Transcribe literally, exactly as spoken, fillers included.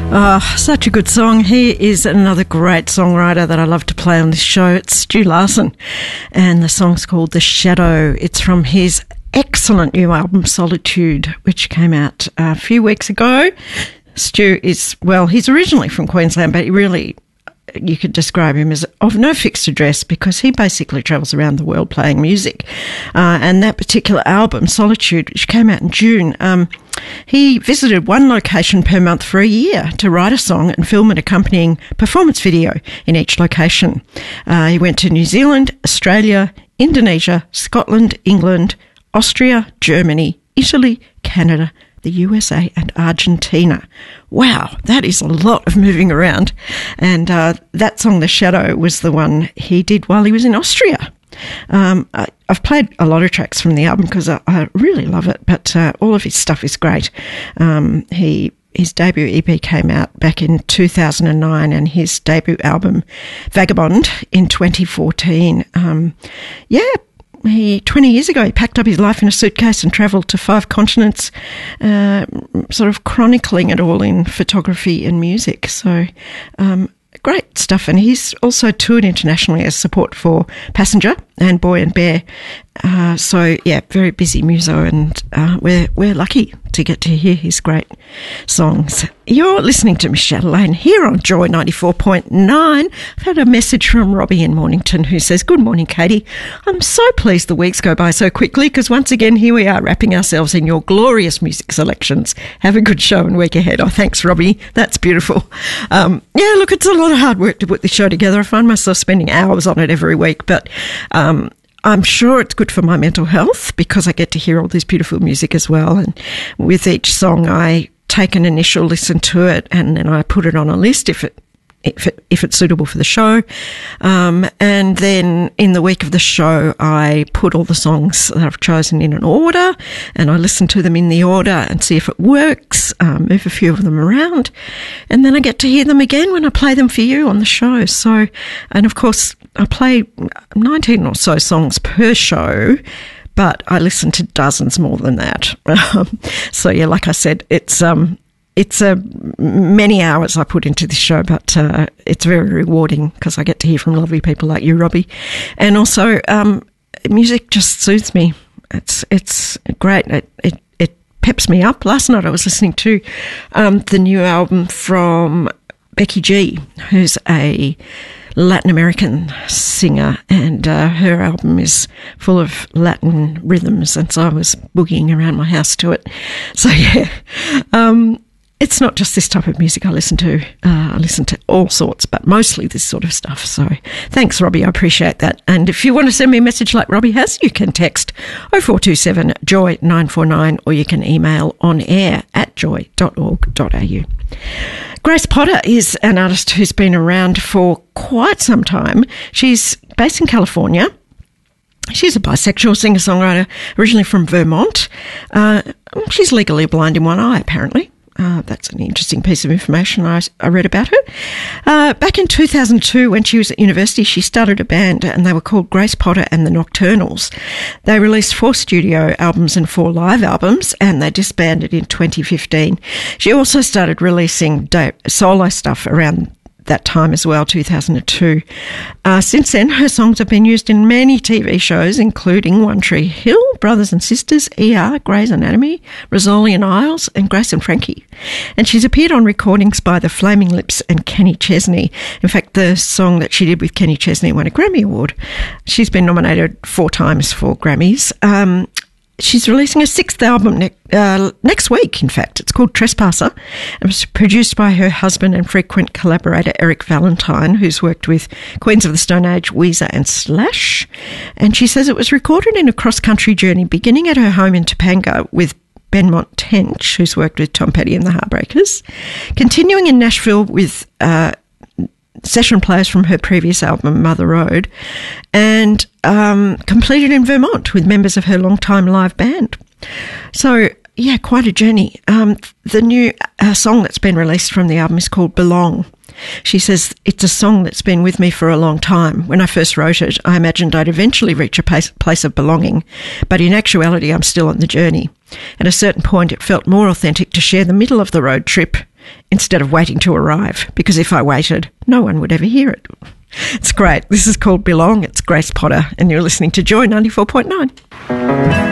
Oh, such a good song. He is another great songwriter that I love to play on this show. It's Stu Larsen, and the song's called The Shadow. It's from his excellent new album, Solitude, which came out a few weeks ago. Stu is, well, he's originally from Queensland, but he really, you could describe him as of no fixed address because he basically travels around the world playing music. Uh, and that particular album, Solitude, which came out in June, um, he visited one location per month for a year to write a song and film an accompanying performance video in each location. Uh, he went to New Zealand, Australia, Indonesia, Scotland, England, Austria, Germany, Italy, Canada, the U S A and Argentina. Wow, that is a lot of moving around. And uh, that song, The Shadow, was the one he did while he was in Austria. Um, I, I've played a lot of tracks from the album because I, I really love it, but uh, all of his stuff is great. Um, he his debut E P came out back in two thousand nine and his debut album, Vagabond, in twenty fourteen. Um, yeah, He, twenty years ago, he packed up his life in a suitcase and travelled to five continents, uh, sort of chronicling it all in photography and music. So, um, great stuff. And he's also toured internationally as support for Passenger and Boy and Bear. Uh, so, yeah, very busy muso, and uh, we're, we're lucky to get to hear his great songs. You're listening to Miss Chatelaine here on Joy ninety-four point nine. I've had a message from Robbie in Mornington who says, "Good morning, Katie. I'm so pleased the weeks go by so quickly because once again, here we are wrapping ourselves in your glorious music selections. Have a good show and week ahead." Oh, thanks, Robbie. That's beautiful. Um, yeah, look, it's a lot of hard work to put this show together. I find myself spending hours on it every week, but um, I'm sure it's good for my mental health because I get to hear all this beautiful music as well. And with each song, I take an initial listen to it and then I put it on a list if it if it, if it's suitable for the show. Um, and then in the week of the show, I put all the songs that I've chosen in an order and I listen to them in the order and see if it works, um, move a few of them around. And then I get to hear them again when I play them for you on the show. So, and of course, I play nineteen or so songs per show, but I listen to dozens more than that. Um, so, yeah, like I said, it's um, it's uh, many hours I put into this show, but uh, it's very rewarding because I get to hear from lovely people like you, Robbie. And also, um, music just soothes me. It's it's great. It, it, it peps me up. Last night I was listening to um, the new album from Becky G, who's a Latin American singer, and uh, her album is full of Latin rhythms, and so I was boogieing around my house to it. So yeah, um, it's not just this type of music I listen to. Uh, I listen to all sorts, but mostly this sort of stuff. So thanks, Robbie. I appreciate that. And if you want to send me a message like Robbie has, you can text oh four two seven joy nine four nine or you can email on air at joy dot org dot a u. Grace Potter is an artist who's been around for quite some time. She's based in California. She's a bisexual singer-songwriter, originally from Vermont. Uh, she's legally blind in one eye, apparently. Uh, that's an interesting piece of information I, I read about her. Uh, back in two thousand two, when she was at university, she started a band and they were called Grace Potter and the Nocturnals. They released four studio albums and four live albums, and they disbanded in twenty fifteen. She also started releasing solo stuff around that time as well, two thousand two. Uh, since then, her songs have been used in many T V shows, including One Tree Hill, Brothers and Sisters, E R, Grey's Anatomy, Rizzoli and Isles, and Grace and Frankie. And she's appeared on recordings by the Flaming Lips and Kenny Chesney. In fact, the song that she did with Kenny Chesney won a Grammy Award. She's been nominated four times for Grammys. Um, She's releasing a sixth album ne- uh, next week, in fact. It's called Trespasser. It was produced by her husband and frequent collaborator, Eric Valentine, who's worked with Queens of the Stone Age, Weezer and Slash. And she says it was recorded in a cross-country journey, beginning at her home in Topanga with Benmont Tench, who's worked with Tom Petty and the Heartbreakers, continuing in Nashville with uh, session players from her previous album, Mother Road, and um, completed in Vermont with members of her longtime live band. So yeah, quite a journey. Um, the new uh, song that's been released from the album is called Belong. She says, it's a song that's been with me for a long time. When I first wrote it, I imagined I'd eventually reach a place, place of belonging, but in actuality, I'm still on the journey. At a certain point, it felt more authentic to share the middle of the road trip instead of waiting to arrive, because if I waited, no one would ever hear it. It's great. This is called Belong. It's Grace Potter, and you're listening to Joy ninety-four point nine.